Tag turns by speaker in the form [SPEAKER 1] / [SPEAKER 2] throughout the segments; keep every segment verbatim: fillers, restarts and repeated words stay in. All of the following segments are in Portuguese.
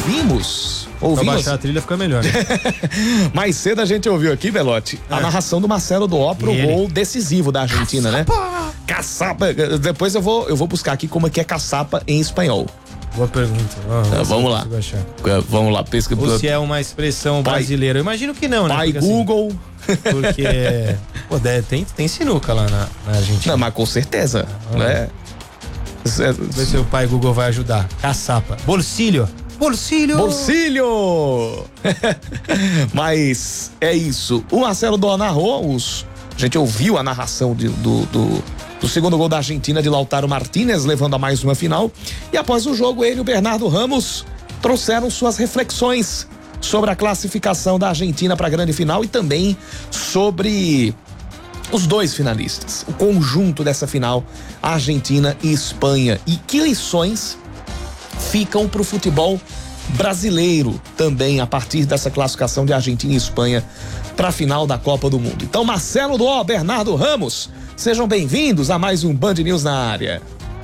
[SPEAKER 1] ouvimos. Ouvimos.
[SPEAKER 2] Pra baixar a trilha fica melhor. Né?
[SPEAKER 1] Mais cedo a gente ouviu aqui, Belotti, é. a narração do Marcelo Doó pro
[SPEAKER 2] Ele.
[SPEAKER 1] gol decisivo da Argentina,
[SPEAKER 2] caçapa.
[SPEAKER 1] né? Caçapa. Depois eu vou, eu vou buscar aqui como é que é caçapa em espanhol.
[SPEAKER 2] Boa pergunta.
[SPEAKER 1] Ah, ah, vamos lá. Vamos lá, pesca.
[SPEAKER 2] Ou se é uma expressão pai, brasileira. Eu imagino que não, né?
[SPEAKER 1] Pai porque, Google.
[SPEAKER 2] Assim, porque pô, tem, tem sinuca lá na, na Argentina.
[SPEAKER 1] Não, mas com certeza. Ah, né?
[SPEAKER 2] Vamos ver se o pai Google vai ajudar. Caçapa. Bolsilho. Bolsilho!
[SPEAKER 1] Bolsilho! Mas é isso. O Marcelo Doó narrou, os, a gente ouviu a narração de, do, do, do segundo gol da Argentina de Lautaro Martínez, levando a mais uma final. E após o jogo, ele e o Bernardo Ramos trouxeram suas reflexões sobre a classificação da Argentina para a grande final e também sobre os dois finalistas, o conjunto dessa final, Argentina e Espanha. E que lições ficam para o futebol brasileiro também a partir dessa classificação de Argentina e Espanha para a final da Copa do Mundo. Então, Marcelo Doó, Bernardo Ramos, sejam bem-vindos a mais um Band News na área.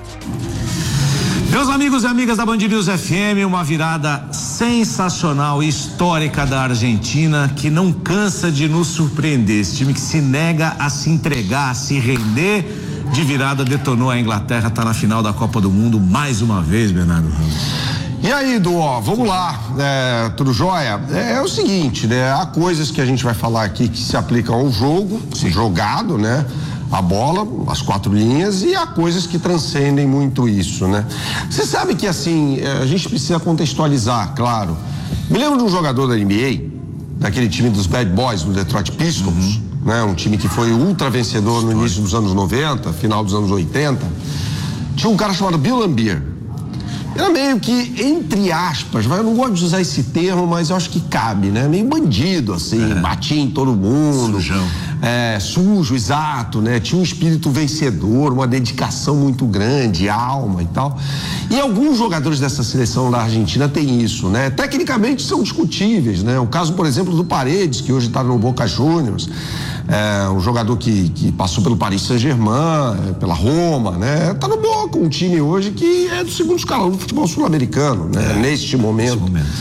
[SPEAKER 3] Meus amigos e amigas da Band News F M, uma virada sensacional, histórica da Argentina, que não cansa de nos surpreender. Esse time que se nega a se entregar, a se render, de virada detonou a Inglaterra, está na final da Copa do Mundo mais uma vez, Bernardo Ramos.
[SPEAKER 4] E aí, Doó, vamos lá, é, tudo jóia? É, é o seguinte, né? Há coisas que a gente vai falar aqui que se aplicam ao jogo, Sim. jogado, né? A bola, as quatro linhas, e há coisas que transcendem muito isso, né? Você sabe que, assim, a gente precisa contextualizar, claro. Me lembro de um jogador da N B A, daquele time dos Bad Boys, do Detroit Pistons, uhum. né? Um time que foi ultra vencedor no início dos anos noventa, final dos anos oitenta. Tinha um cara chamado Bill Laimbeer. Era meio que, entre aspas, eu não gosto de usar esse termo, mas eu acho que cabe, né? Meio bandido, assim, é. batia em todo mundo.
[SPEAKER 3] Sujão.
[SPEAKER 4] É, sujo, exato, né? Tinha um espírito vencedor, uma dedicação muito grande, alma e tal. E alguns jogadores dessa seleção da Argentina têm isso, né? Tecnicamente são discutíveis, né? O caso, por exemplo, do Paredes, que hoje está no Boca Juniors. É, um jogador que, que passou pelo Paris Saint-Germain, pela Roma, né? Tá no Boca, um time hoje que é do segundo escalão do futebol sul-americano, né? É, neste momento. Nesse momento.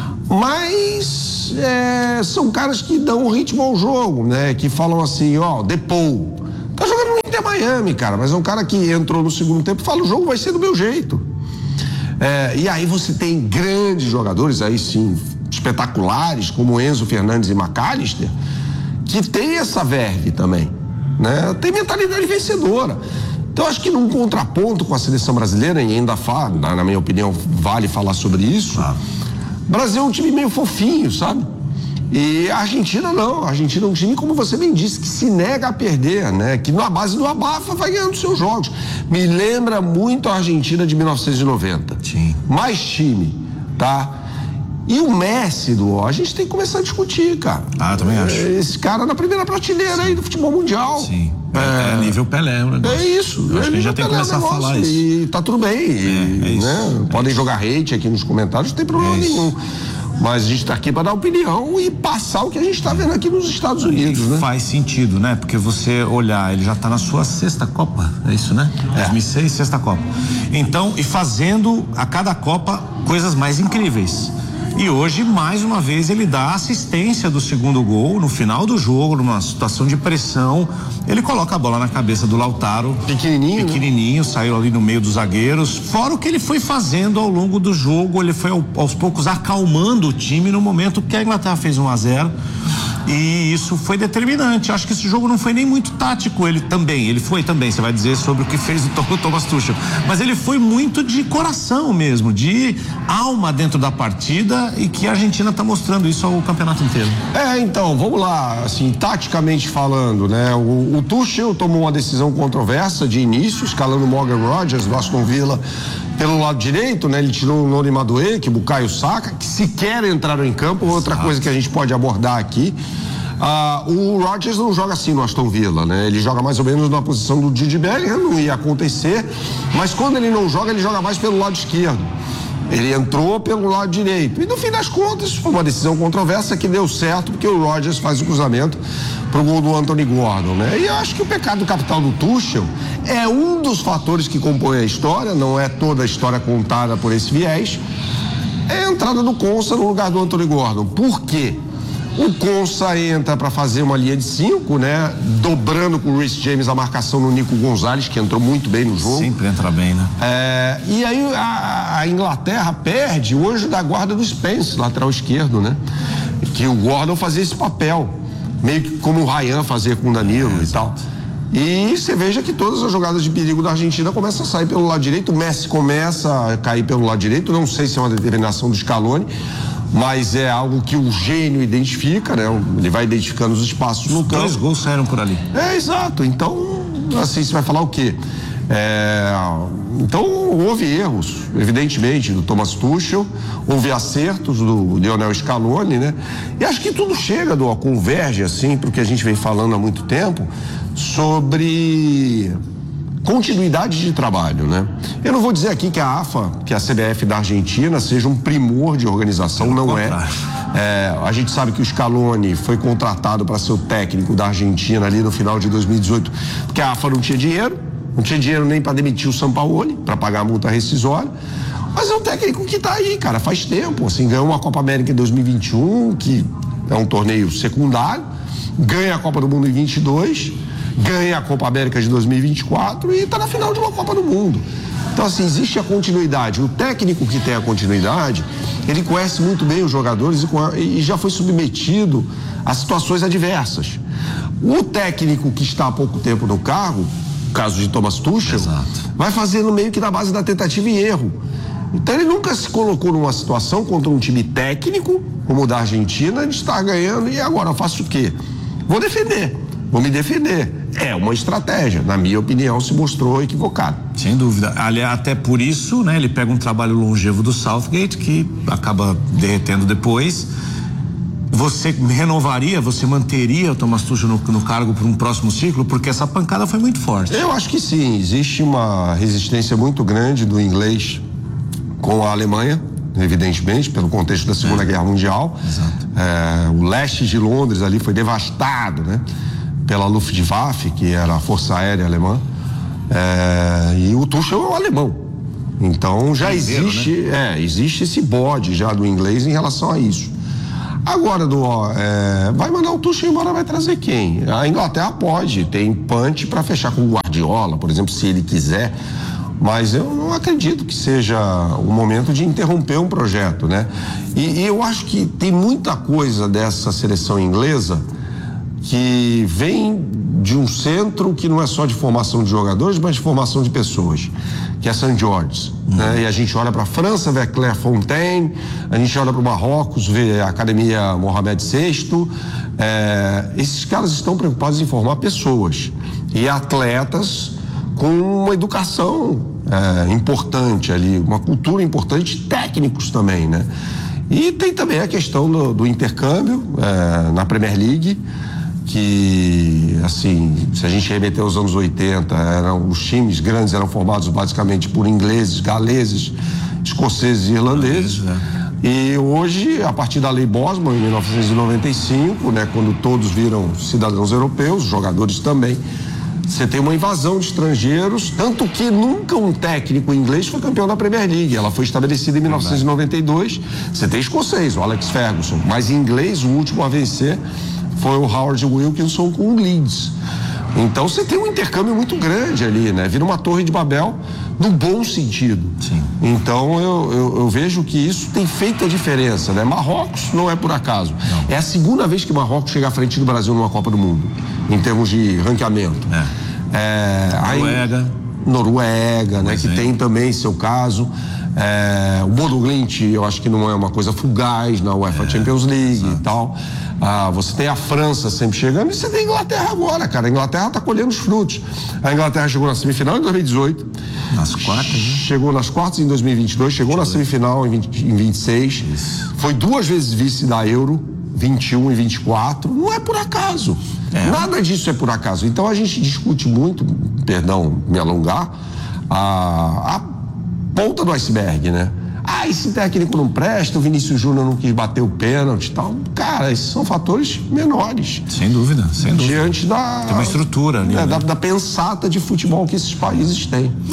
[SPEAKER 4] Mas é, são caras que dão ritmo ao jogo, né? Que falam assim, ó, Depou. Tá jogando no Inter Miami, cara, mas é um cara que entrou no segundo tempo e fala, o jogo vai ser do meu jeito. É, e aí você tem grandes jogadores, aí sim, espetaculares, como Enzo Fernandes e McAllister, que tem essa verve também, né? Tem mentalidade vencedora. Então, acho que num contraponto com a seleção brasileira, e ainda fala, na minha opinião, vale falar sobre isso, ah. o Brasil é um time meio fofinho, sabe? E a Argentina não, a Argentina é um time, como você bem disse, que se nega a perder, né? Que na base do abafa vai ganhando seus jogos. Me lembra muito a Argentina de mil novecentos e noventa.
[SPEAKER 3] Sim. Mais
[SPEAKER 4] time, tá? E o Messi, do a gente tem que começar a discutir, cara.
[SPEAKER 3] Ah, eu também acho.
[SPEAKER 4] Esse cara na primeira prateleira Sim. aí do futebol mundial.
[SPEAKER 3] Sim. É, é nível Pelé, o negócio.
[SPEAKER 4] É isso.
[SPEAKER 3] Eu acho
[SPEAKER 4] é
[SPEAKER 3] que já tem que começar a falar isso.
[SPEAKER 4] E tá tudo bem.
[SPEAKER 3] É, é isso.
[SPEAKER 4] Né?
[SPEAKER 3] É
[SPEAKER 4] Podem
[SPEAKER 3] isso.
[SPEAKER 4] jogar hate aqui nos comentários, não tem problema é nenhum. Mas a gente tá aqui para dar opinião e passar o que a gente tá vendo aqui nos Estados Unidos, né?
[SPEAKER 3] Faz sentido, né? Porque você olhar, ele já tá na sua sexta Copa, é isso, né? É. dois mil e seis, sexta Copa. Então, e fazendo a cada Copa coisas mais incríveis. E hoje, mais uma vez, ele dá assistência do segundo gol no final do jogo, numa situação de pressão. Ele coloca a bola na cabeça do Lautaro.
[SPEAKER 4] Pequenininho.
[SPEAKER 3] Pequenininho, né? Saiu ali no meio dos zagueiros. Fora o que ele foi fazendo ao longo do jogo, ele foi aos poucos acalmando o time no momento que a Inglaterra fez um a zero. E isso foi determinante. Acho que esse jogo não foi nem muito tático. Ele também, ele foi também, você vai dizer sobre o que fez o Thomas Tuchel. Mas ele foi muito de coração mesmo, de alma dentro da partida, e que a Argentina está mostrando isso ao campeonato inteiro.
[SPEAKER 4] É, então, vamos lá, assim, taticamente falando, né? O, o Tuchel tomou uma decisão controversa de início, escalando o Morgan Rogers do Aston Villa pelo lado direito, né? Ele tirou o Noni Madueke, o Bukayo Saka, que sequer entraram em campo. Outra Exato. Coisa que a gente pode abordar aqui. Ah, o Rodgers não joga assim no Aston Villa, né? Ele joga mais ou menos na posição do Jude Bellingham, não ia acontecer, mas quando ele não joga, ele joga mais pelo lado esquerdo. Ele entrou pelo lado direito. E no fim das contas, foi uma decisão controversa que deu certo, porque o Rodgers faz o cruzamento pro gol do Anthony Gordon, né? E eu acho que o pecado capital do Tuchel é um dos fatores que compõe a história, não é toda a história contada por esse viés, é a entrada do Konsa no lugar do Anthony Gordon. Por quê? O Konsa entra para fazer uma linha de cinco, né? Dobrando com o Reece James a marcação no Nico Gonzalez, que entrou muito bem no jogo.
[SPEAKER 3] Sempre entra bem, né?
[SPEAKER 4] É, e aí a, a Inglaterra perde o anjo da guarda do Spence, lateral esquerdo, né? Que o Gordon fazia esse papel, meio que como o Ryan fazia com o Danilo é, e tal. E você veja que todas as jogadas de perigo da Argentina começam a sair pelo lado direito, o Messi começa a cair pelo lado direito, não sei se é uma determinação do Scaloni, mas é algo que o gênio identifica, né? Ele vai identificando os espaços no campo.
[SPEAKER 3] Dois gols saíram por ali.
[SPEAKER 4] É, exato. Então, assim, você vai falar o quê? É, então, houve erros, evidentemente, do Thomas Tuchel, houve acertos do Lionel Scaloni, né? E acho que tudo chega, do, converge, assim, para o que a gente vem falando há muito tempo, sobre continuidade de trabalho, né? Eu não vou dizer aqui que a AFA, que a C B F da Argentina, seja um primor de organização, não é. É, a gente sabe que o Scaloni foi contratado para ser o técnico da Argentina ali no final de dois mil e dezoito, porque a AFA não tinha dinheiro, não tinha dinheiro nem para demitir o Sampaoli, para pagar a multa rescisória, mas é um técnico que está aí, cara, faz tempo, assim, ganhou uma Copa América em dois mil e vinte e um, que é um torneio secundário, ganha a Copa do Mundo em vinte e dois, ganha a Copa América de dois mil e vinte e quatro e está na final de uma Copa do Mundo. Então, assim, existe a continuidade. O técnico que tem a continuidade, ele conhece muito bem os jogadores e, e já foi submetido a situações adversas. O técnico que está há pouco tempo no cargo, no caso de Thomas Tuchel, Exato. vai fazendo meio que na base da tentativa e erro. Então, ele nunca se colocou numa situação contra um time técnico, como o da Argentina, de estar ganhando e agora eu faço o quê? Vou defender. Vou me defender. É uma estratégia, na minha opinião, se mostrou equivocado.
[SPEAKER 3] Sem dúvida. Aliás, até por isso, né, ele pega um trabalho longevo do Southgate, que acaba derretendo depois. Você renovaria, você manteria o Thomas Tuchel no, no cargo para um próximo ciclo? Porque essa pancada foi muito forte.
[SPEAKER 4] Eu acho que sim. Existe uma resistência muito grande do inglês com a Alemanha, evidentemente, pelo contexto da Segunda é. Guerra Mundial.
[SPEAKER 3] Exato.
[SPEAKER 4] É, o leste de Londres ali foi devastado, né? Pela Luftwaffe, que era a Força Aérea Alemã, é, e o Tuchel é um alemão. Então já Primeiro, existe, né? é, existe esse bode já do inglês em relação a isso. Agora, do, é, vai mandar o Tuchel embora, vai trazer quem? A Inglaterra pode, tem punch para fechar com o Guardiola, por exemplo, se ele quiser. Mas eu não acredito que seja o momento de interromper um projeto, né? E, e eu acho que tem muita coisa dessa seleção inglesa que vem de um centro que não é só de formação de jogadores, mas de formação de pessoas, que é Saint George's, uhum. né? E a gente olha para a França, vê a Clairefontaine, a gente olha para o Marrocos, vê a Academia Mohamed sexto. É, esses caras estão preocupados em formar pessoas e atletas com uma educação é, importante ali, uma cultura importante, técnicos também, né? E tem também a questão do, do intercâmbio é, na Premier League, que, assim, se a gente remeter aos anos oitenta, eram, os times grandes eram formados basicamente por ingleses, galeses, escoceses e irlandeses. É. E hoje, a partir da Lei Bosman, em mil novecentos e noventa e cinco, né, quando todos viram cidadãos europeus, jogadores também, você tem uma invasão de estrangeiros, tanto que nunca um técnico inglês foi campeão da Premier League. Ela foi estabelecida em mil novecentos e noventa e dois. Você tem escocês, o Alex Ferguson, mas em inglês, o último a vencer foi o Howard Wilkinson com o Leeds. Então você tem um intercâmbio muito grande ali, né? Vira uma torre de Babel no bom sentido.
[SPEAKER 3] Sim.
[SPEAKER 4] Então eu, eu, eu vejo que isso tem feito a diferença, né? Marrocos não é por acaso. Não. É a segunda vez que Marrocos chega à frente do Brasil numa Copa do Mundo, em termos de ranqueamento.
[SPEAKER 3] É.
[SPEAKER 4] É,
[SPEAKER 3] Noruega.
[SPEAKER 4] Aí, Noruega, né? Que tem também seu caso. É, o Bodo Glimt, eu acho que não é uma coisa fugaz na UEFA é, Champions League exato. E tal. Ah, você tem a França sempre chegando e você tem a Inglaterra agora, cara. A Inglaterra tá colhendo os frutos. A Inglaterra chegou na semifinal em dois mil e dezoito.
[SPEAKER 3] Nas quartas, né?
[SPEAKER 4] Chegou nas quartas em dois mil e vinte e dois, chegou na semifinal em, vinte, em vinte e seis. Isso. Foi duas vezes vice da Euro, vinte e um e vinte e quatro. Não é por acaso. É. Nada disso é por acaso. Então a gente discute muito, perdão, me alongar, a, a ponta do iceberg, né? Ah, esse técnico não presta, o Vinícius Júnior não quis bater o pênalti e tal. Cara, esses são fatores menores.
[SPEAKER 3] Sem dúvida, sem dúvida.
[SPEAKER 4] Diante da...
[SPEAKER 3] Tem uma estrutura ali.
[SPEAKER 4] É,
[SPEAKER 3] né?
[SPEAKER 4] da, da pensata de futebol que esses países têm.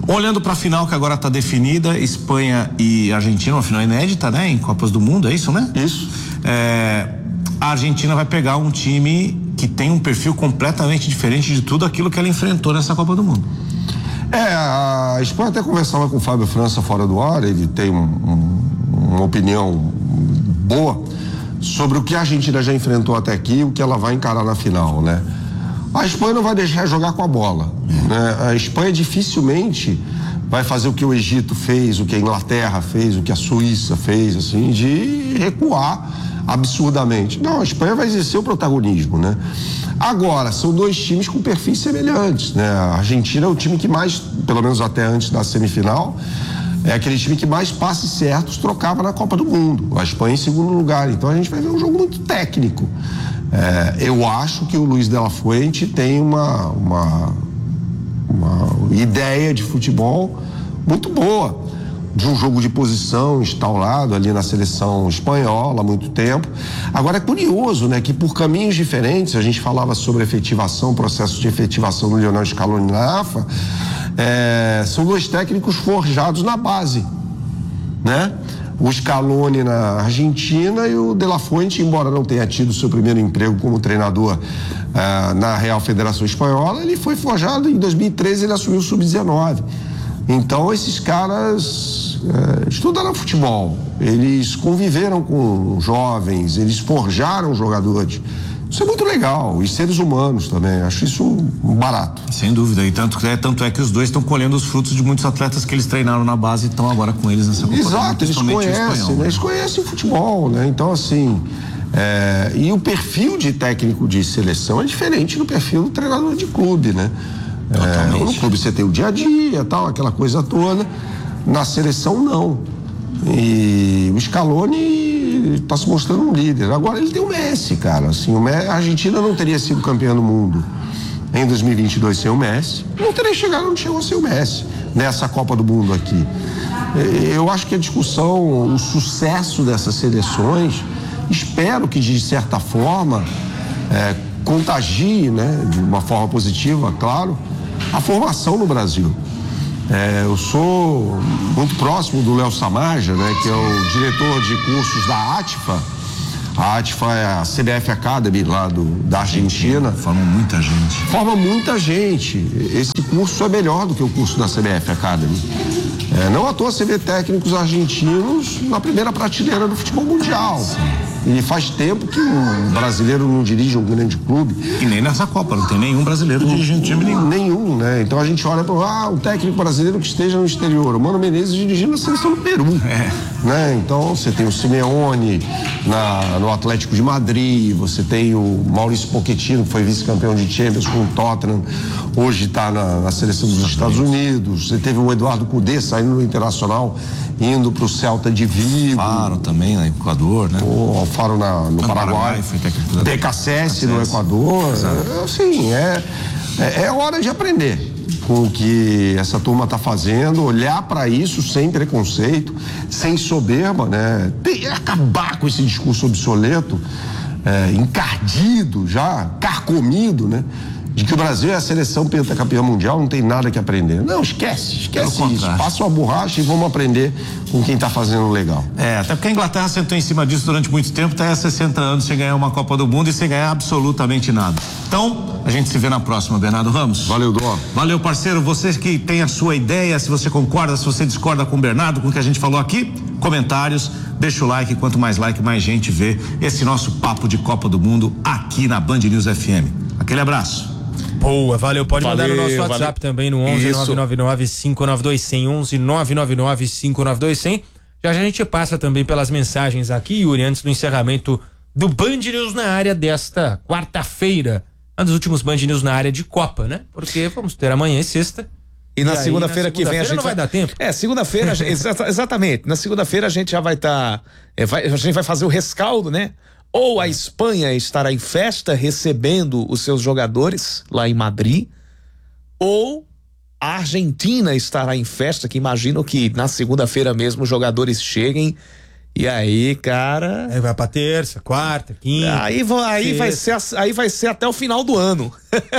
[SPEAKER 3] Olhando para a final que agora está definida, Espanha e Argentina, uma final inédita, né? Em Copas do Mundo, é isso, né?
[SPEAKER 4] Isso.
[SPEAKER 3] É, a Argentina vai pegar um time que tem um perfil completamente diferente de tudo aquilo que ela enfrentou nessa Copa do Mundo.
[SPEAKER 4] É, a Espanha até conversava com o Fábio França fora do ar, ele tem um, um, uma opinião boa sobre o que a Argentina já enfrentou até aqui e o que ela vai encarar na final, né? A Espanha não vai deixar jogar com a bola, né? A Espanha dificilmente vai fazer o que o Egito fez, o que a Inglaterra fez, o que a Suíça fez, assim, de recuar absurdamente. Não, a Espanha vai exercer o protagonismo, né? Agora, são dois times com perfis semelhantes, né? A Argentina é o time que mais, pelo menos até antes da semifinal, é aquele time que mais passes certos trocava na Copa do Mundo. A Espanha em segundo lugar. Então a gente vai ver um jogo muito técnico. É, eu acho que o Luiz de la Fuente tem uma, uma, uma ideia de futebol muito boa, de um jogo de posição instaurado ali na seleção espanhola há muito tempo. Agora é curioso, né, que por caminhos diferentes, a gente falava sobre efetivação, processo de efetivação do Lionel Scaloni na AFA, é, são dois técnicos forjados na base, né? O Scaloni na Argentina e o De La Fuente, embora não tenha tido seu primeiro emprego como treinador uh, na Real Federação Espanhola, ele foi forjado em dois mil e treze, ele assumiu o sub dezenove. Então esses caras uh, estudaram futebol, eles conviveram com jovens, eles forjaram jogadores. Isso é muito legal, e seres humanos também, acho isso um barato.
[SPEAKER 3] Sem dúvida, e tanto é, tanto é que os dois estão colhendo os frutos de muitos atletas que eles treinaram na base e estão agora com eles nessa Copa.
[SPEAKER 4] Exato, eles conhecem, espanhol, né? Eles conhecem futebol, né? Então assim, é, e o perfil de técnico de seleção é diferente do perfil do treinador de clube, né? É, no clube você tem o dia a dia, tal, aquela coisa toda, na seleção não. E o Scaloni está se mostrando um líder. Agora ele tem o Messi, cara. Assim, o Messi, a Argentina não teria sido campeã do mundo em dois mil e vinte e dois sem o Messi. Não teria chegado onde chegou sem o Messi nessa Copa do Mundo aqui. Eu acho que a discussão, o sucesso dessas seleções, espero que de certa forma é, contagie, né, de uma forma positiva, claro, a formação no Brasil. É, eu sou muito próximo do Léo Samaja, né, que é o diretor de cursos da ATFA. A ATFA é a C B F Academy lá do, da Argentina.
[SPEAKER 3] Forma muita gente.
[SPEAKER 4] Forma muita gente. Esse curso é melhor do que o curso da C B F Academy. É, não à toa você vê técnicos argentinos na primeira prateleira do futebol mundial. E faz tempo que um brasileiro não dirige um grande clube.
[SPEAKER 3] E nem nessa Copa, não tem nenhum brasileiro dirigindo time nenhum.
[SPEAKER 4] Nenhum, né? Então a gente olha para ah, um técnico brasileiro que esteja no exterior. O Mano Menezes dirigindo a seleção do Peru.
[SPEAKER 3] É.
[SPEAKER 4] Né? Então você tem o Simeone na, no Atlético de Madrid, você tem o Maurício Pochettino, que foi vice-campeão de Champions com o Tottenham, hoje está na, na seleção dos Estados Unidos. Você teve o Eduardo Cudê saindo do Internacional, indo para o Celta de Vigo.
[SPEAKER 3] Faro também, no Equador, né?
[SPEAKER 4] O Alfaro na, no, no Paraguai. D K S S no Equador. É, assim, é, é, é hora de aprender com o que essa turma está fazendo, olhar para isso sem preconceito, sem soberba, né? Tem, acabar com esse discurso obsoleto, é, encardido já, carcomido, né? De que o Brasil é a seleção pentacampeã mundial, não tem nada que aprender. Não, esquece, esquece isso. Passa uma borracha e vamos aprender com quem está fazendo legal.
[SPEAKER 3] É, até porque a Inglaterra sentou em cima disso durante muito tempo, está há sessenta anos sem ganhar uma Copa do Mundo e sem ganhar absolutamente nada. Então, a gente se vê na próxima, Bernardo Ramos.
[SPEAKER 4] Valeu, Dó.
[SPEAKER 3] Valeu, parceiro. Você que tem a sua ideia, se você concorda, se você discorda com o Bernardo, com o que a gente falou aqui, comentários, deixa o like, quanto mais like, mais gente vê esse nosso papo de Copa do Mundo aqui na Band News F M. Aquele abraço.
[SPEAKER 2] Boa, valeu. Pode valeu, mandar no nosso WhatsApp valeu. Também no onze nove nove nove cinco nove dois zero zero, onze nove nove nove cinco nove dois zero zero. Já já a gente passa também pelas mensagens aqui, Yuri, antes do encerramento do Band News na área desta quarta-feira. Um dos últimos Band News na área de Copa, né? Porque vamos ter amanhã e sexta.
[SPEAKER 1] E na segunda-feira segunda que vem a gente
[SPEAKER 2] não vai dar tempo.
[SPEAKER 1] É, segunda-feira, exa exatamente. Na segunda-feira a gente já vai estar, tá, é, a gente vai fazer o rescaldo, né? Ou a Espanha estará em festa recebendo os seus jogadores lá em Madrid, ou a Argentina estará em festa, que imagino que na segunda-feira mesmo os jogadores cheguem E aí, cara...
[SPEAKER 2] Aí vai pra terça, quarta, quinta...
[SPEAKER 1] Aí, aí, vai, ser, aí vai ser até o final do ano.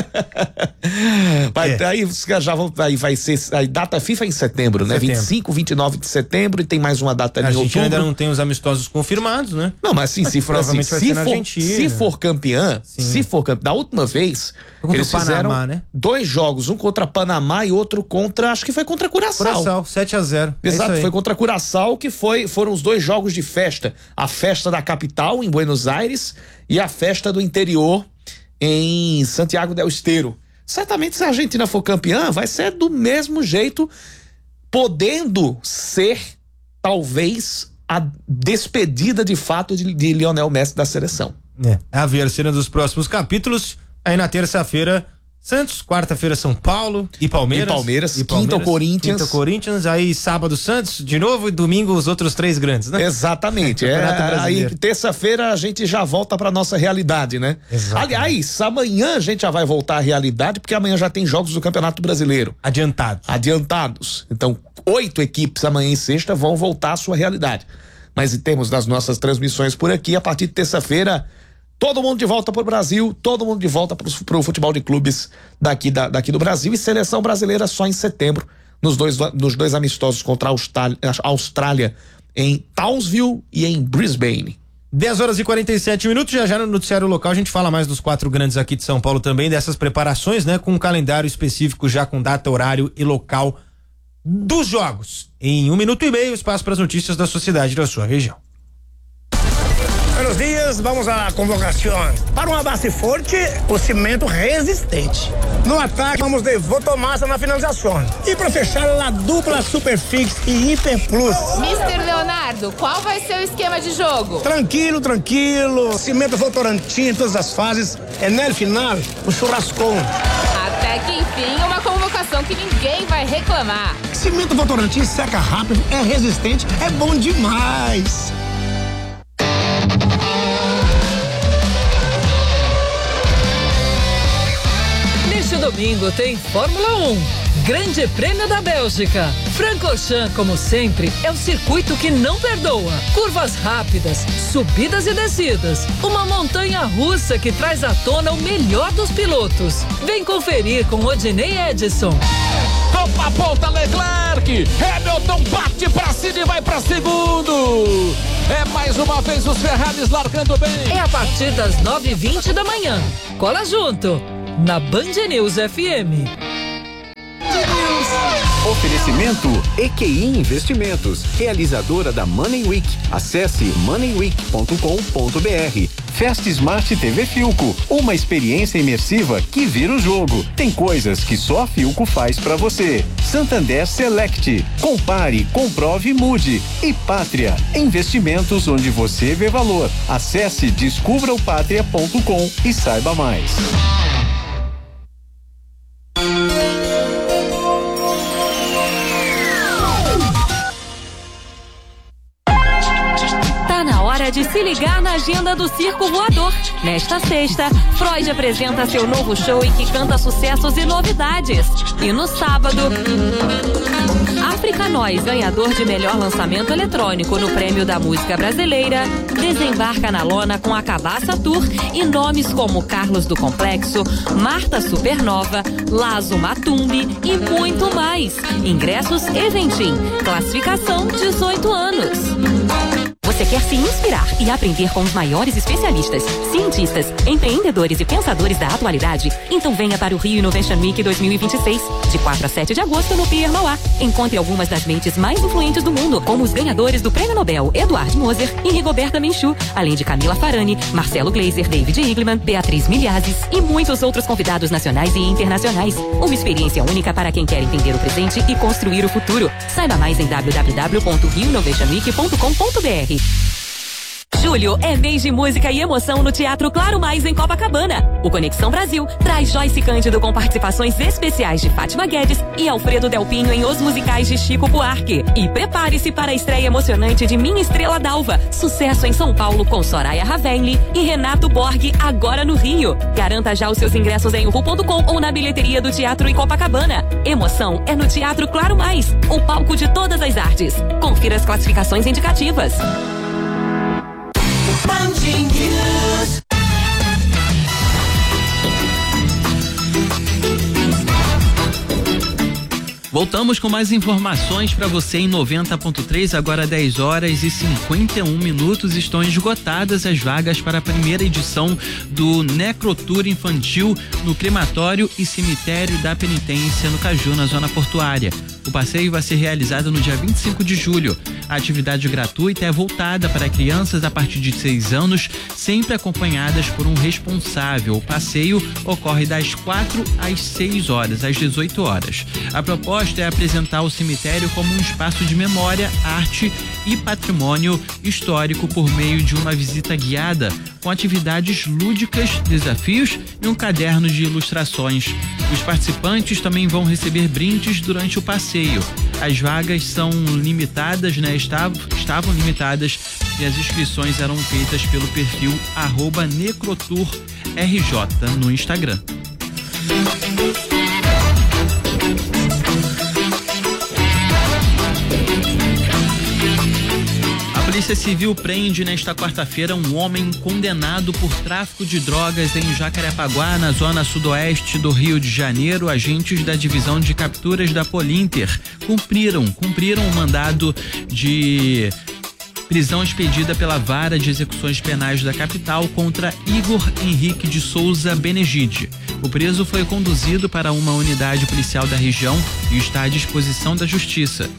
[SPEAKER 1] vai, é. Aí já vão, aí vai ser... A data FIFA é em setembro, né? Setembro. vinte e cinco, vinte e nove de setembro e tem mais uma data ali em outubro. A gente
[SPEAKER 2] ainda não tem os amistosos confirmados, né?
[SPEAKER 1] Não, mas assim, mas se, assim, se, for, se for campeã, Sim. se for campeã, da última vez, eles fizeram Panamá, né? dois jogos, um contra Panamá e outro contra, acho que foi contra Curaçao.
[SPEAKER 2] Curaçao, sete a zero.
[SPEAKER 1] Exato,
[SPEAKER 2] é
[SPEAKER 1] foi contra Curaçao, que foi, foram os dois jogos de festa. A festa da capital, em Buenos Aires, e a festa do interior, em Santiago del Estero. Certamente, se a Argentina for campeã, vai ser do mesmo jeito, podendo ser, talvez, a despedida de fato de, de Lionel Messi da seleção.
[SPEAKER 2] É, a ver, cena dos próximos capítulos. Aí na terça-feira, Santos, quarta-feira São Paulo e Palmeiras.
[SPEAKER 1] E Palmeiras,
[SPEAKER 2] e
[SPEAKER 1] Palmeiras quinta o Corinthians.
[SPEAKER 2] Quinta o Corinthians, aí sábado Santos de novo e domingo os outros três grandes, né?
[SPEAKER 1] Exatamente. é, aí terça-feira a gente já volta pra nossa realidade, né? Exatamente. Aliás, amanhã a gente já vai voltar à realidade, porque amanhã já tem jogos do Campeonato Brasileiro.
[SPEAKER 2] Adiantados.
[SPEAKER 1] Adiantados. Então, oito equipes amanhã e sexta vão voltar à sua realidade. Mas em termos das nossas transmissões por aqui, a partir de terça-feira, todo mundo de volta pro Brasil, todo mundo de volta pro, pro futebol de clubes daqui, da, daqui do Brasil, e seleção brasileira só em setembro, nos dois, nos dois amistosos contra a Austrália, a Austrália em Townsville e em Brisbane.
[SPEAKER 2] dez horas e quarenta e sete minutos, já já no noticiário local a gente fala mais dos quatro grandes aqui de São Paulo também, dessas preparações, né, com um calendário específico já com data, horário e local dos jogos. Em um minuto e meio, espaço para as notícias da sociedade da sua região.
[SPEAKER 5] Buenos dias, vamos à convocação. Para uma base forte, o cimento resistente. No ataque, vamos de Votomassa na finalização. E para fechar, a dupla Superfix e Hiper Plus.
[SPEAKER 6] mister Leonardo, qual vai ser o esquema de jogo?
[SPEAKER 5] Tranquilo, tranquilo. Cimento Votorantim em todas as fases. É no final, o churrascão.
[SPEAKER 6] Até que enfim, uma convocação que ninguém vai reclamar.
[SPEAKER 5] Cimento Votorantim seca rápido, é resistente, é bom demais.
[SPEAKER 7] Neste domingo tem Fórmula um, Grande Prêmio da Bélgica. Francorchamps, como sempre, é o circuito que não perdoa. Curvas rápidas, subidas e descidas. Uma montanha russa que traz à tona o melhor dos pilotos. Vem conferir com Odinei Edson.
[SPEAKER 8] Topa a ponta Leclerc, Hamilton bate pra cima e vai pra segundo. É mais uma vez os Ferraris largando bem.
[SPEAKER 7] É a partir das nove e vinte da manhã. Cola junto, na Band News F M.
[SPEAKER 9] Oferecimento E Q I Investimentos, realizadora da Money Week. Acesse money week ponto com ponto b r. Fast Smart T V Filco, uma experiência imersiva que vira o jogo. Tem coisas que só a Filco faz pra você. Santander Select, compare, comprove e mude. E Pátria, investimentos onde você vê valor. Acesse descubra o pátria ponto com e saiba mais.
[SPEAKER 10] De se ligar na agenda do Circo Voador. Nesta sexta, Freud apresenta seu novo show em que canta sucessos e novidades. E no sábado, África Nós, ganhador de melhor lançamento eletrônico no Prêmio da Música Brasileira, desembarca na lona com a Cabaça Tour e nomes como Carlos do Complexo, Marta Supernova, Lazo Matumbi e muito mais. Ingressos Eventim. Classificação dezoito anos. Você quer se inspirar e aprender com os maiores especialistas, cientistas, empreendedores e pensadores da atualidade? Então venha para o Rio Innovation Week dois mil e vinte e seis, de quatro a sete de agosto no Pier Mauá. Encontre algumas das mentes mais influentes do mundo, como os ganhadores do Prêmio Nobel Eduard Moser e Rigoberta Menchú, além de Camila Farani, Marcelo Gleiser, David Igleman, Beatriz Milhazes e muitos outros convidados nacionais e internacionais. Uma experiência única para quem quer entender o presente e construir o futuro. Saiba mais em w w w ponto rio innovation week ponto com ponto b r. Julho é mês de música e emoção no Teatro Claro Mais, em Copacabana. O Conexão Brasil traz Joyce Cândido com participações especiais de Fátima Guedes e Alfredo Delpinho em Os Musicais de Chico Buarque. E prepare-se para a estreia emocionante de Minha Estrela d'Alva, sucesso em São Paulo com Soraya Ravenli e Renato Borg, agora no Rio. Garanta já os seus ingressos em uhu ponto com ou na bilheteria do Teatro em Copacabana. Emoção é no Teatro Claro Mais, o palco de todas as artes. Confira as classificações indicativas.
[SPEAKER 11] Voltamos com mais informações para você em noventa ponto três, agora dez horas e cinquenta e um minutos. Estão esgotadas as vagas para a primeira edição do Necrotour Infantil no Crematório e Cemitério da Penitência, no Caju, na zona portuária. O passeio vai ser realizado no dia vinte e cinco de julho. A atividade gratuita é voltada para crianças a partir de seis anos, sempre acompanhadas por um responsável. O passeio ocorre das quatro às seis horas, às dezoito horas. A proposta é apresentar o cemitério como um espaço de memória, arte e patrimônio histórico por meio de uma visita guiada com atividades lúdicas, desafios e um caderno de ilustrações. Os participantes também vão receber brindes durante o passeio. As vagas são limitadas, né? Estavam, estavam limitadas e as inscrições eram feitas pelo perfil arroba Necrotour R J no Instagram. A Polícia Civil prende nesta quarta-feira um homem condenado por tráfico de drogas em Jacarepaguá, na zona sudoeste do Rio de Janeiro. Agentes da divisão de capturas da Polinter cumpriram, cumpriram o mandado de prisão expedida pela Vara de Execuções Penais da capital contra Igor Henrique de Souza Benegide. O preso foi conduzido para uma unidade policial da região e está à disposição da Justiça.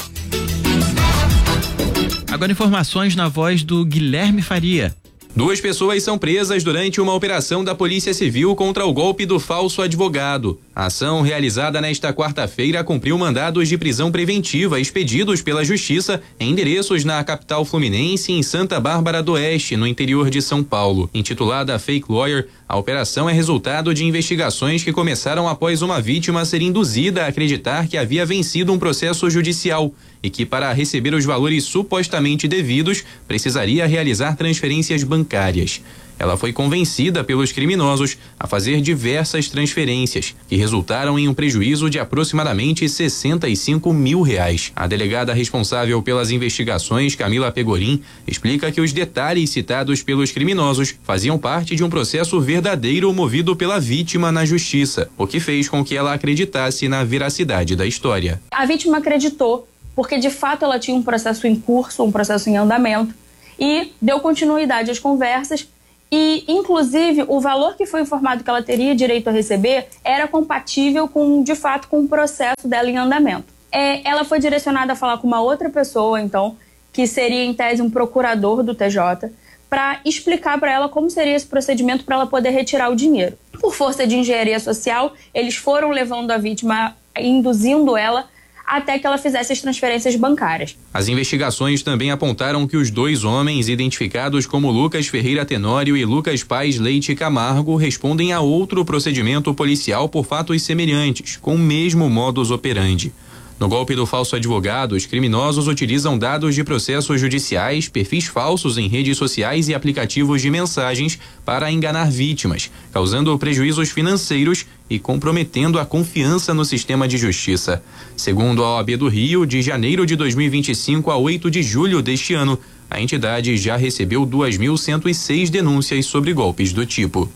[SPEAKER 11] Agora informações na voz do Guilherme Faria.
[SPEAKER 12] Duas pessoas são presas durante uma operação da Polícia Civil contra o golpe do falso advogado. A ação, realizada nesta quarta-feira, cumpriu mandados de prisão preventiva expedidos pela Justiça em endereços na capital fluminense e em Santa Bárbara do Oeste, no interior de São Paulo. Intitulada Fake Lawyer, a operação é resultado de investigações que começaram após uma vítima ser induzida a acreditar que havia vencido um processo judicial e que, para receber os valores supostamente devidos, precisaria realizar transferências bancárias. Ela foi convencida pelos criminosos a fazer diversas transferências, que resultaram em um prejuízo de aproximadamente sessenta e cinco mil reais. A delegada responsável pelas investigações, Camila Pegorim, explica que os detalhes citados pelos criminosos faziam parte de um processo verdadeiro movido pela vítima na justiça, o que fez com que ela acreditasse na veracidade da história.
[SPEAKER 13] A vítima acreditou, porque de fato ela tinha um processo em curso, um processo em andamento, e deu continuidade às conversas. E, inclusive, o valor que foi informado que ela teria direito a receber era compatível, com, de fato, com o processo dela em andamento. É, ela foi direcionada a falar com uma outra pessoa, então, que seria, em tese, um procurador do T J, para explicar para ela como seria esse procedimento para ela poder retirar o dinheiro. Por força de engenharia social, eles foram levando a vítima, induzindo ela até que ela fizesse as transferências bancárias.
[SPEAKER 12] As investigações também apontaram que os dois homens, identificados como Lucas Ferreira Tenório e Lucas Paz Leite Camargo, respondem a outro procedimento policial por fatos semelhantes, com o mesmo modus operandi. No golpe do falso advogado, os criminosos utilizam dados de processos judiciais, perfis falsos em redes sociais e aplicativos de mensagens para enganar vítimas, causando prejuízos financeiros e comprometendo a confiança no sistema de justiça. Segundo a O A B do Rio, de janeiro de dois mil e vinte e cinco a oito de julho deste ano, a entidade já recebeu duas mil cento e seis denúncias sobre golpes do tipo.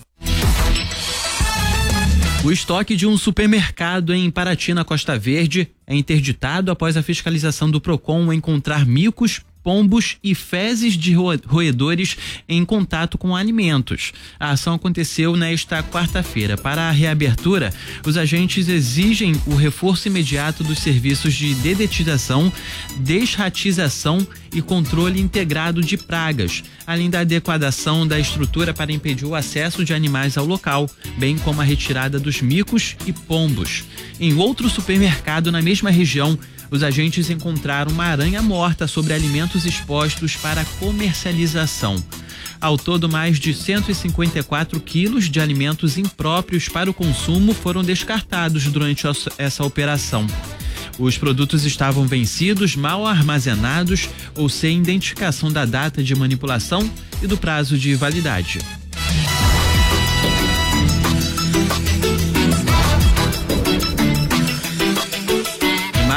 [SPEAKER 11] O estoque de um supermercado em Paraty, na Costa Verde, é interditado após a fiscalização do Procon encontrar micos, pombos e fezes de roedores em contato com alimentos. A ação aconteceu nesta quarta-feira. Para a reabertura, os agentes exigem o reforço imediato dos serviços de dedetização, desratização e controle integrado de pragas, além da adequação da estrutura para impedir o acesso de animais ao local, bem como a retirada dos micos e pombos. Em outro supermercado na mesma região, os agentes encontraram uma aranha morta sobre alimentos expostos para comercialização. Ao todo, mais de cento e cinquenta e quatro quilos de alimentos impróprios para o consumo foram descartados durante essa operação. Os produtos estavam vencidos, mal armazenados ou sem identificação da data de manipulação e do prazo de validade.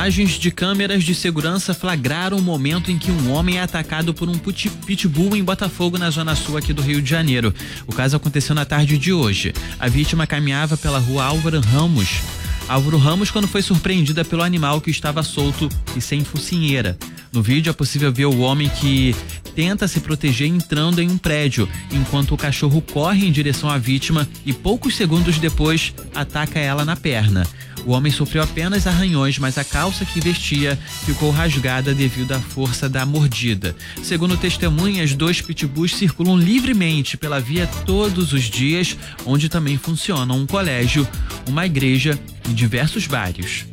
[SPEAKER 11] Imagens de câmeras de segurança flagraram o momento em que um homem é atacado por um pitbull em Botafogo, na zona sul aqui do Rio de Janeiro. O caso aconteceu na tarde de hoje. A vítima caminhava pela rua Álvaro Ramos. Álvaro Ramos quando foi surpreendida pelo animal que estava solto e sem focinheira. No vídeo é possível ver o homem que tenta se proteger entrando em um prédio, enquanto o cachorro corre em direção à vítima e poucos segundos depois ataca ela na perna. O homem sofreu apenas arranhões, mas a calça que vestia ficou rasgada devido à força da mordida. Segundo testemunhas, dois pitbulls circulam livremente pela via todos os dias, onde também funcionam um colégio, uma igreja e diversos bares.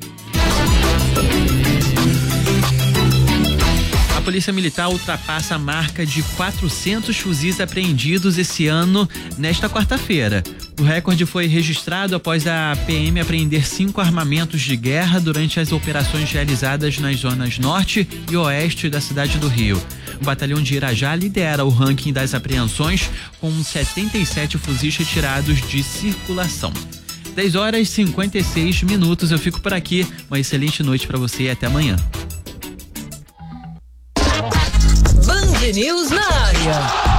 [SPEAKER 11] A Polícia Militar ultrapassa a marca de quatrocentos fuzis apreendidos esse ano, nesta quarta-feira. O recorde foi registrado após a P M apreender cinco armamentos de guerra durante as operações realizadas nas zonas norte e oeste da cidade do Rio. O batalhão de Irajá lidera o ranking das apreensões, com setenta e sete fuzis retirados de circulação. dez horas e cinquenta e seis minutos. Eu fico por aqui. Uma excelente noite para você e até amanhã.
[SPEAKER 7] Band News na área.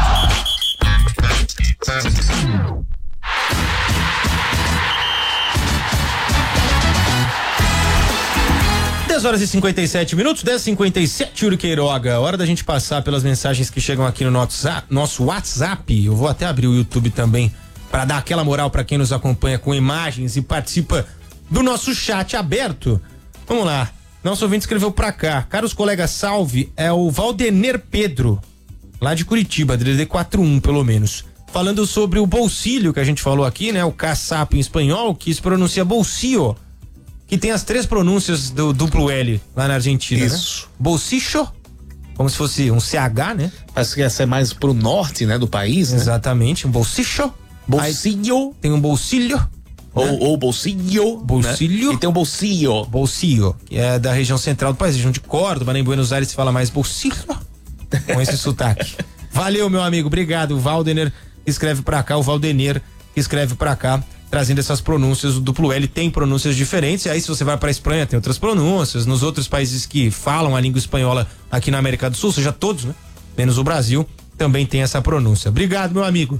[SPEAKER 2] dez horas e cinquenta e sete minutos, dez e cinquenta e sete, Yuri Queiroga. Hora da gente passar pelas mensagens que chegam aqui no nosso, nosso WhatsApp. Eu vou até abrir o YouTube também para dar aquela moral para quem nos acompanha com imagens e participa do nosso chat aberto. Vamos lá. Nosso ouvinte escreveu pra cá. Caros colegas, salve. É o Valdener Pedro, lá de Curitiba, D D D quarenta e um, pelo menos. Falando sobre o bolsilho que a gente falou aqui, né? O caçapo em espanhol, que se pronuncia bolsillo, que tem as três pronúncias do duplo L lá na Argentina. Isso. Né? Bolsillo, como se fosse um C H, né?
[SPEAKER 1] Parece que essa é mais pro norte, né? Do país, né?
[SPEAKER 2] Exatamente, um bolsillo.
[SPEAKER 1] Bolsillo.
[SPEAKER 2] Aí tem um bolsillo.
[SPEAKER 1] Ou, né? ou bolsillo.
[SPEAKER 2] Bolsillo.
[SPEAKER 1] Né? E tem um bolsillo.
[SPEAKER 2] Bolsillo, que é da região central do país, região de Córdoba, né? Em Buenos Aires se fala mais bolsillo, com esse sotaque. Valeu, meu amigo, obrigado. O Valdener que escreve pra cá, o Valdener que escreve pra cá, trazendo essas pronúncias. O duplo L tem pronúncias diferentes, e aí se você vai pra Espanha tem outras pronúncias. Nos outros países que falam a língua espanhola aqui na América do Sul, seja todos, né? Menos o Brasil, também tem essa pronúncia. Obrigado, meu amigo.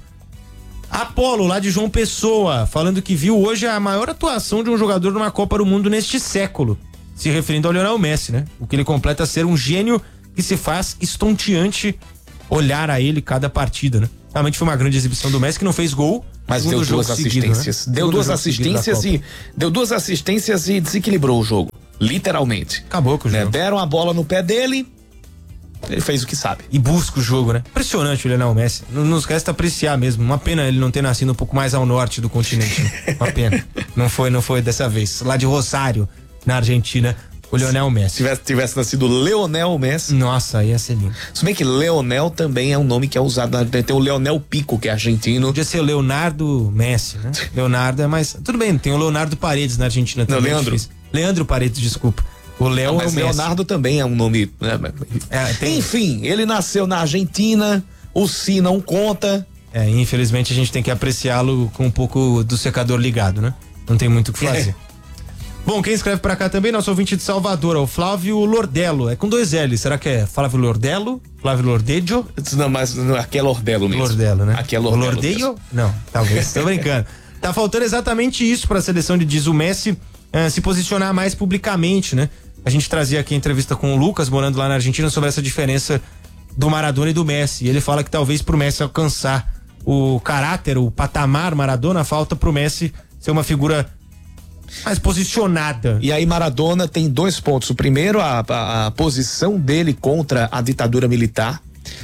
[SPEAKER 2] Apolo, lá de João Pessoa, falando que viu hoje a maior atuação de um jogador numa Copa do Mundo neste século, se referindo ao Lionel Messi, né? O que ele completa ser um gênio que se faz estonteante olhar a ele cada partida, né? Realmente foi uma grande exibição do Messi, que não fez gol,
[SPEAKER 1] mas deu duas assistências. Seguido, né? Deu duas assistências e deu duas assistências e desequilibrou o jogo, literalmente.
[SPEAKER 2] Acabou com o jogo.
[SPEAKER 1] Né? Deram a bola no pé dele, ele fez o que sabe.
[SPEAKER 2] E busca o jogo, né? Impressionante o Lionel Messi. Nos resta apreciar mesmo. Uma pena ele não ter nascido um pouco mais ao norte do continente. Né? Uma pena. Não foi, não foi dessa vez. Lá de Rosário, na Argentina, o Lionel Messi.
[SPEAKER 1] Se tivesse, tivesse nascido Leonel Messi.
[SPEAKER 2] Nossa, ia ser lindo.
[SPEAKER 1] Se bem que Leonel também é um nome que é usado. Tem o Leonel Pico, que é argentino.
[SPEAKER 2] Podia ser o Leonardo Messi, né? Leonardo é mais. Tudo bem, tem o Leonardo Paredes na Argentina também.
[SPEAKER 1] Não, Leandro.
[SPEAKER 2] É Leandro Paredes, desculpa. O Léo
[SPEAKER 1] não, mas é o Leonardo também é um nome. Né? É, tem... Enfim, ele nasceu na Argentina, o Si não conta.
[SPEAKER 2] É, infelizmente a gente tem que apreciá-lo com um pouco do secador ligado, né? Não tem muito o que fazer. É. Bom, quem escreve pra cá também, nosso ouvinte de Salvador, é o Flávio Lordello. É com dois L's. Será que é Flávio Lordello? Flávio Lordejo?
[SPEAKER 1] Não, mas não, aqui é Lordello mesmo.
[SPEAKER 2] Lordello, né?
[SPEAKER 1] Aqui é Lordello.
[SPEAKER 2] O Lordeio? Não, talvez. Tô brincando. Tá faltando exatamente isso pra seleção de diz o Messi eh, se posicionar mais publicamente, né? A gente trazia aqui a entrevista com o Lucas, morando lá na Argentina, sobre essa diferença do Maradona e do Messi. E ele fala que talvez pro Messi alcançar o caráter, o patamar Maradona, falta pro Messi ser uma figura mais posicionada.
[SPEAKER 1] E aí Maradona tem dois pontos. O primeiro, a, a, a posição dele contra a ditadura militar.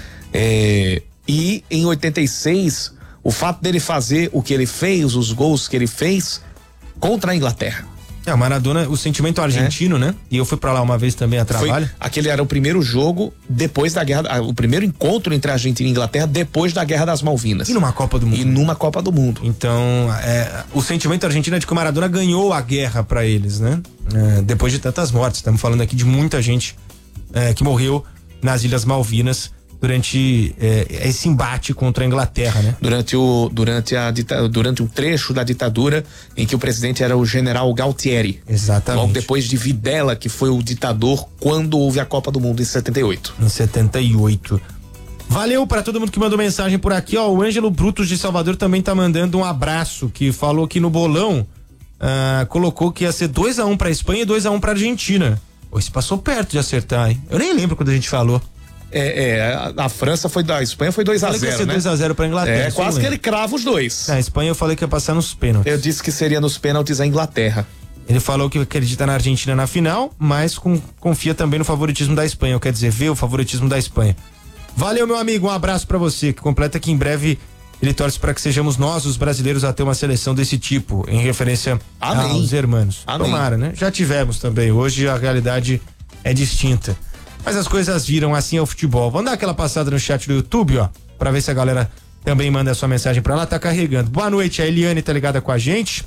[SPEAKER 1] É, e em oitenta e seis, o fato dele fazer o que ele fez, os gols que ele fez contra a Inglaterra.
[SPEAKER 2] É, o Maradona, o sentimento argentino, é. né? E eu fui pra lá uma vez também a trabalho.
[SPEAKER 1] Foi, aquele era o primeiro jogo depois da guerra, o primeiro encontro entre a Argentina e a Inglaterra depois da Guerra das Malvinas.
[SPEAKER 2] E numa Copa do Mundo.
[SPEAKER 1] E numa Copa do Mundo.
[SPEAKER 2] Então, é, o sentimento argentino é de que o Maradona ganhou a guerra pra eles, né? É, depois de tantas mortes. Estamos falando aqui de muita gente é, que morreu nas Ilhas Malvinas durante é, esse embate contra a Inglaterra, né?
[SPEAKER 1] Durante o durante a durante um trecho da ditadura em que o presidente era o general Galtieri.
[SPEAKER 2] Exatamente.
[SPEAKER 1] Logo depois de Videla, que foi o ditador quando houve a Copa do Mundo em setenta e oito.
[SPEAKER 2] Em setenta e oito. Valeu para todo mundo que mandou mensagem por aqui, ó. O Ângelo Brutos de Salvador também tá mandando um abraço, que falou que no bolão ah, colocou que ia ser dois a um pra Espanha e dois a um pra Argentina. Pô, isso passou perto de acertar, hein? Eu nem lembro quando a gente falou.
[SPEAKER 1] É, é a, a França foi da a Espanha foi dois a zero, né?
[SPEAKER 2] dois a zero pra Inglaterra.
[SPEAKER 1] É, quase que ele crava os dois.
[SPEAKER 2] Na Espanha eu falei que ia passar nos pênaltis.
[SPEAKER 1] Eu disse que seria nos pênaltis a Inglaterra.
[SPEAKER 2] Ele falou que acredita na Argentina na final, mas com, confia também no favoritismo da Espanha, quer dizer, vê o favoritismo da Espanha. Valeu, meu amigo, um abraço pra você, que completa que em breve ele torce para que sejamos nós, os brasileiros, a ter uma seleção desse tipo, em referência Amém. aos hermanos. Amém. Tomara, né? Já tivemos também, hoje a realidade é distinta. Mas as coisas viram, assim é o futebol. Vamos dar aquela passada no chat do YouTube, ó, pra ver se a galera também manda a sua mensagem pra lá, tá carregando. Boa noite, a Eliane tá ligada com a gente.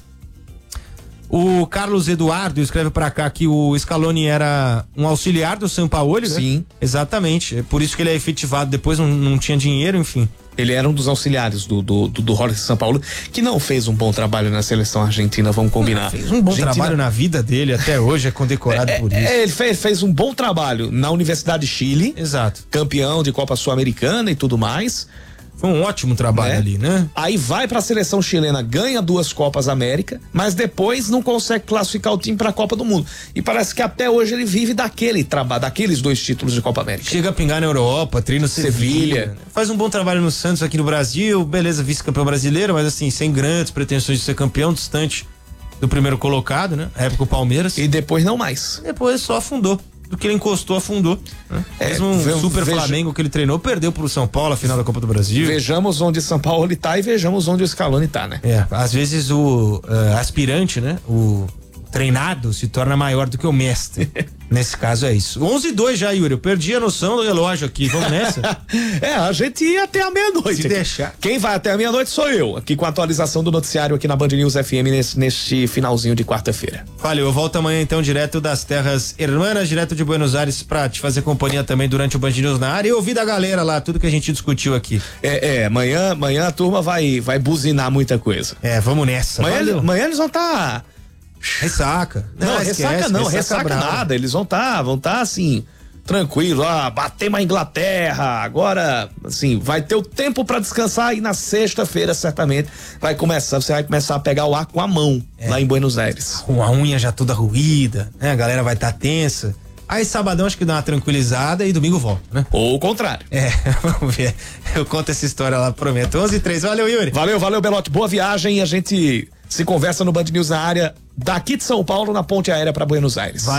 [SPEAKER 2] O Carlos Eduardo escreve pra cá que o Scaloni era um auxiliar do Sampaoli, né?
[SPEAKER 1] Sim.
[SPEAKER 2] Exatamente, é por isso que ele é efetivado, depois não, não tinha dinheiro, enfim.
[SPEAKER 1] Ele era um dos auxiliares do, do, do, do Jorge Sampaoli, que não fez um bom trabalho na seleção argentina, vamos combinar.
[SPEAKER 2] Fez um bom
[SPEAKER 1] Argentina...
[SPEAKER 2] trabalho na vida dele, até hoje é condecorado
[SPEAKER 1] é,
[SPEAKER 2] por isso.
[SPEAKER 1] É, ele fez, fez um bom trabalho na Universidade de Chile.
[SPEAKER 2] Exato.
[SPEAKER 1] Campeão de Copa Sul-Americana e tudo mais.
[SPEAKER 2] Foi um ótimo trabalho é. ali, né?
[SPEAKER 1] Aí vai pra seleção chilena, ganha duas Copas América, mas depois não consegue classificar o time pra Copa do Mundo. E parece que até hoje ele vive daquele trabalho, daqueles dois títulos de Copa América.
[SPEAKER 2] Chega a pingar na Europa, treina Sevilha. Faz um bom trabalho no Santos aqui no Brasil, beleza, vice-campeão brasileiro, mas assim, sem grandes pretensões de ser campeão, distante do primeiro colocado, né? Na época o Palmeiras.
[SPEAKER 1] E depois não mais.
[SPEAKER 2] Depois só afundou. Do que ele encostou, afundou. Né? É, Mesmo um ve- super veja... Flamengo que ele treinou, perdeu pro São Paulo a final da Copa do Brasil.
[SPEAKER 1] Vejamos onde São Paulo tá e vejamos onde o Scaloni tá, né?
[SPEAKER 2] É, às vezes o uh, aspirante, né? O treinado se torna maior do que o mestre. Nesse caso é isso. onze e dois já, Yuri. Eu perdi a noção do relógio aqui. Vamos nessa?
[SPEAKER 1] É, a gente ia até a meia-noite.
[SPEAKER 2] Se deixar.
[SPEAKER 1] Quem vai até a meia-noite sou eu, aqui com a atualização do noticiário aqui na Band News F M nesse, neste finalzinho de quarta-feira.
[SPEAKER 2] Valeu, eu volto amanhã então direto das terras hermanas, direto de Buenos Aires, pra te fazer companhia também durante o Band News na área e ouvir da galera lá, tudo que a gente discutiu aqui.
[SPEAKER 1] É, é, amanhã, amanhã a turma vai, vai buzinar muita coisa.
[SPEAKER 2] É, vamos nessa.
[SPEAKER 1] Amanhã, amanhã eles vão estar... Tá...
[SPEAKER 2] Ressaca.
[SPEAKER 1] Não, não
[SPEAKER 2] esquece,
[SPEAKER 1] ressaca não,
[SPEAKER 2] ressaca,
[SPEAKER 1] ressaca nada. Eles vão estar, tá, vão estar tá, assim, tranquilo, ah, batemos a Inglaterra, agora, assim, vai ter o tempo pra descansar e na sexta-feira, certamente, vai começar, você vai começar a pegar o ar com a mão, é. lá em Buenos Aires.
[SPEAKER 2] Com a unha já toda ruída, né? A galera vai estar tá tensa. Aí sabadão acho que dá uma tranquilizada e domingo volta, né?
[SPEAKER 1] Ou o contrário.
[SPEAKER 2] É, vamos ver. Eu conto essa história lá, prometo. onze e três, valeu, Yuri.
[SPEAKER 1] Valeu, valeu, Belote. Boa viagem e a gente se conversa no Band News na área daqui de São Paulo, na ponte aérea para Buenos Aires. Vai.